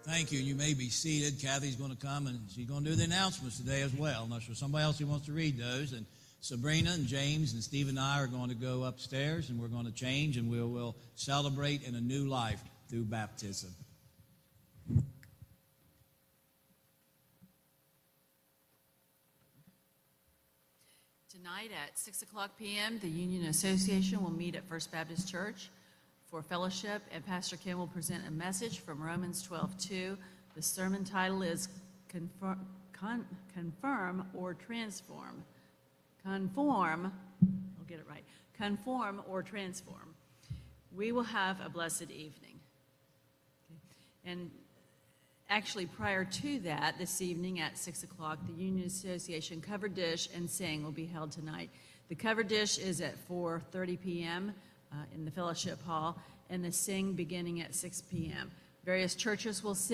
Thank you. You may be seated. Kathy's going to come and she's going to do the announcements today as well. Unless there's somebody else who wants to read those. And Sabrina and James and Steve and I are going to go upstairs and we're going to change and we'll celebrate in a new life through baptism. Tonight at 6 o'clock p.m., the Union Association will meet at First Baptist Church for fellowship, and Pastor Kim will present a message from Romans 12:2. The sermon title is Confirm or Transform. Conform, I'll get it right. Conform or transform. We will have a blessed evening. Okay. And actually, prior to that, this evening at 6 o'clock, the Union Association Cover Dish and Sing will be held tonight. The Cover Dish is at 4:30 p.m. In the Fellowship Hall, and the Sing beginning at 6 p.m. Various churches will sing.